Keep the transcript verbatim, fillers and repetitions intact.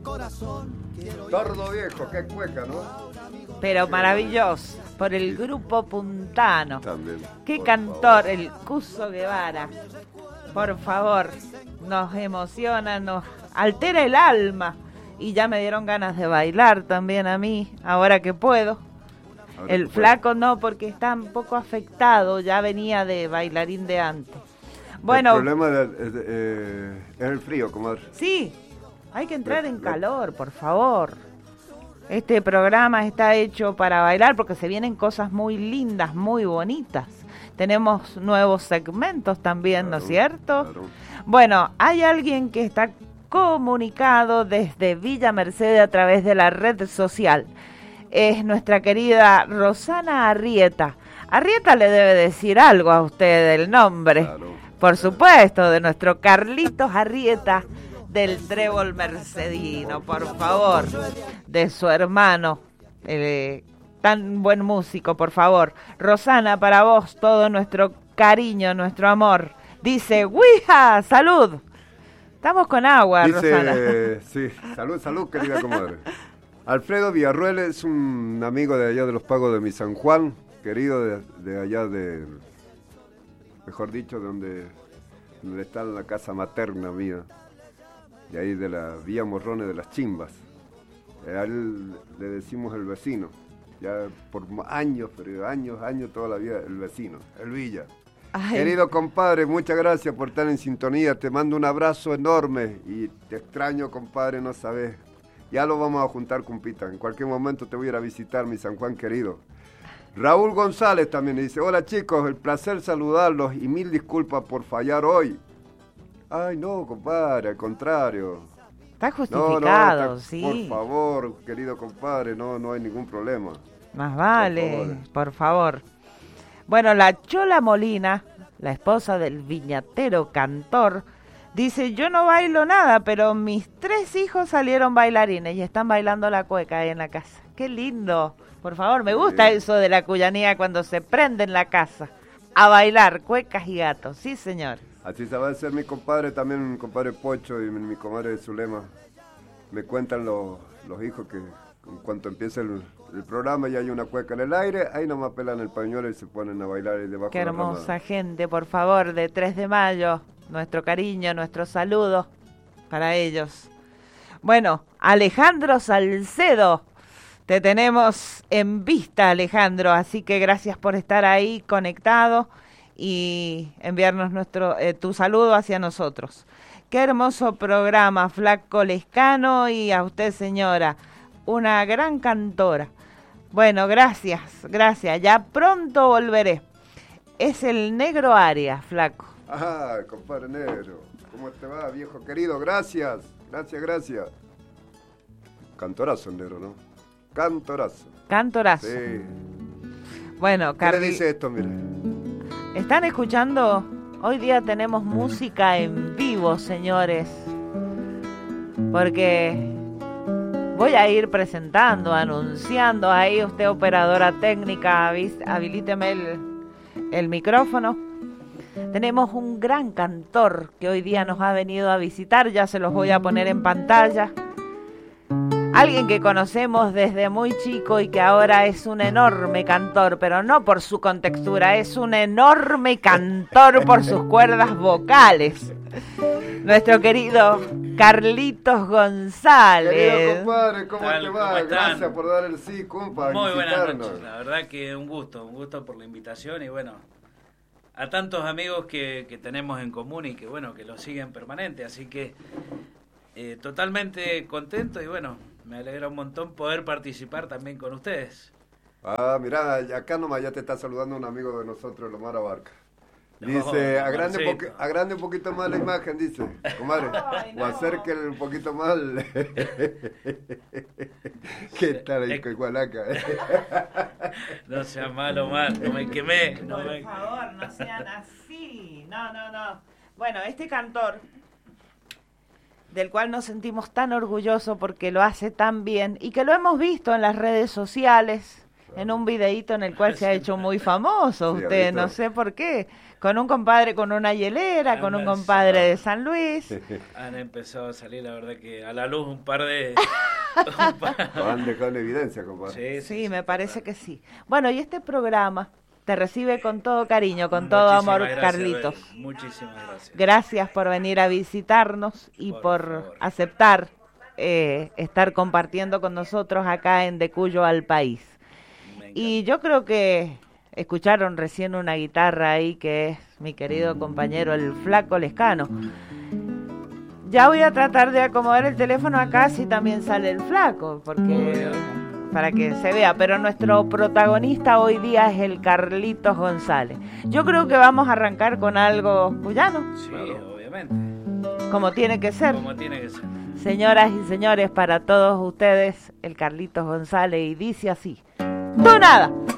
Tordo Viejo, qué cueca, ¿no? Pero maravilloso, por el grupo Puntano. También. Qué cantor, el Cuso Guevara. Por favor, nos emociona, nos altera el alma. Y ya me dieron ganas de bailar también a mí, ahora que puedo. Ahora el flaco puedo. No, porque está un poco afectado, ya venía de bailarín de antes. Bueno, el problema es, es, eh, es el frío, comadre. Sí, hay que entrar en calor, por favor. Este programa está hecho para bailar porque se vienen cosas muy lindas, muy bonitas. Tenemos nuevos segmentos también, claro, ¿no es cierto? Claro. Bueno, hay alguien que está comunicado desde Villa Mercedes a través de la red social. Es nuestra querida Rosana Arrieta. Arrieta le debe decir algo a usted el nombre. Claro. Por supuesto, de nuestro Carlitos Arrieta del Trébol Mercedino, por favor, de su hermano, eh, tan buen músico, por favor. Rosana, para vos todo nuestro cariño, nuestro amor. Dice, ¡Ouija! ¡Salud! Estamos con agua, dice, Rosana. Sí, salud, salud, querida comadre. Alfredo Villarruel es un amigo de allá de los Pagos de mi San Juan, querido de, de allá de, mejor dicho, donde, donde está la casa materna mía, de ahí de la Villa Morrones de las Chimbas. A él le decimos el vecino, ya por años, pero años, años, toda la vida, el vecino, el Villa. Ay. Querido compadre, muchas gracias por estar en sintonía, te mando un abrazo enorme y te extraño, compadre, no sabes. Ya lo vamos a juntar, compita, en cualquier momento te voy a ir a visitar, mi San Juan querido. Raúl González también dice, hola chicos, el placer saludarlos y mil disculpas por fallar hoy. Ay, no, compadre, al contrario. Está justificado, no, no, está, sí. Por favor, querido compadre, no, no hay ningún problema. Más vale, por favor. por favor. Bueno, la Chola Molina, la esposa del viñatero cantor, dice, yo no bailo nada, pero mis tres hijos salieron bailarines y están bailando la cueca ahí en la casa. ¡Qué lindo! Por favor, me gusta sí. Eso de la cuyanía cuando se prende en la casa a bailar cuecas y gatos. Sí, señor. Así se va a hacer mi compadre, también mi compadre Pocho y mi, mi comadre Zulema. Me cuentan los, los hijos que en cuanto empiece el, el programa y hay una cueca en el aire, ahí nomás pelan el pañuelo y se ponen a bailar ahí debajo. Qué de la hermosa ramada. Gente, por favor, de tres de mayo. Nuestro cariño, nuestro saludo para ellos. Bueno, Alejandro Salcedo, te tenemos en vista, Alejandro, así que gracias por estar ahí conectado y enviarnos nuestro eh, tu saludo hacia nosotros. Qué hermoso programa, Flaco Lescano, y a usted, señora, una gran cantora. Bueno, gracias, gracias, ya pronto volveré. Es el Negro Arias, Flaco. Ah, compadre negro, ¿cómo te va, viejo querido? Gracias, gracias, gracias. Cantorazo el negro, ¿no? Cantorazo. Cantorazo. Sí. Bueno, ¿qué Carly, le dice esto, mire? ¿Están escuchando? Hoy día tenemos música en vivo, señores. Porque voy a ir presentando, anunciando. Ahí usted, operadora técnica, habilíteme el, el micrófono. Tenemos un gran cantor que hoy día nos ha venido a visitar, ya se los voy a poner en pantalla. Alguien que conocemos desde muy chico y que ahora es un enorme cantor, pero no por su contextura, es un enorme cantor por sus cuerdas vocales. Nuestro querido Carlitos González. Querido compadre, ¿cómo Tal, te va? ¿cómo Gracias por dar el sí, compa. Muy buenas noches, la verdad que un gusto, un gusto por la invitación y bueno, a tantos amigos que, que tenemos en común y que bueno, que lo siguen permanente, así que eh, totalmente contento y bueno, me alegra un montón poder participar también con ustedes. Ah, mirá, acá nomás ya te está saludando un amigo de nosotros, Lomar Abarca. Dice, no, agrande, un poqu- agrande un poquito más la imagen, dice, comadre, Ay, no. o acérquenle un poquito más. ¿Qué tal ahí con Gualaca? No sea malo, Omar, no me quemé. No Por me... favor, no sean así. No, no, no. Bueno, este cantor, del cual nos sentimos tan orgullosos porque lo hace tan bien y que lo hemos visto en las redes sociales, en un videíto en el cual se ha hecho muy famoso Sí, usted, ahorita. no sé por qué, con un compadre con una hielera, Han con un empezado. compadre de San Luis. Han empezado a salir, la verdad que a la luz un par de... un par- Lo han dejado en evidencia, compadre. Sí, sí, Sí, sí, me parece total. que sí. Bueno, y este programa te recibe con todo cariño, con todo Muchísimas amor, gracias, Carlitos. Bel. Muchísimas gracias. Gracias por venir a visitarnos y Por por, favor. aceptar eh, estar compartiendo con nosotros acá en De Cuyo al País. Me encanta. Y yo creo que escucharon recién una guitarra ahí que es mi querido compañero el Flaco Lescano. Ya voy a tratar de acomodar el teléfono acá si también sale el Flaco, porque para que se vea, pero nuestro protagonista hoy día es el Carlitos González. Yo creo que vamos a arrancar con algo cuyano, Sí, Claro. obviamente. como tiene que ser. Como tiene que ser. Señoras y señores, para todos ustedes, el Carlitos González, y dice así: ¡Tú nada!